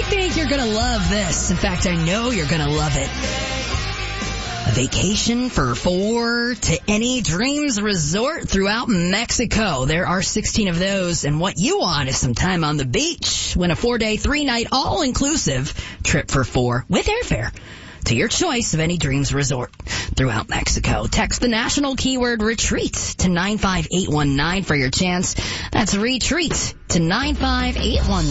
think you're going to love this. In fact, I know you're going to love it. A vacation for 4 to any Dreams Resort throughout Mexico. There are 16 of those, and what you want is some time on the beach. Win a 4-day, 3-night, all-inclusive trip for 4 with airfare to your choice of any Dreams Resort throughout Mexico. Text the national keyword retreat to 95819 for your chance. That's retreat to 95819.